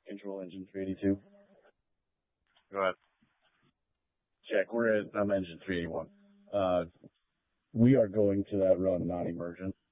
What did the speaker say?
Control engine 382. Go ahead. Check. I'm engine 381. We are going to that run non-emergent.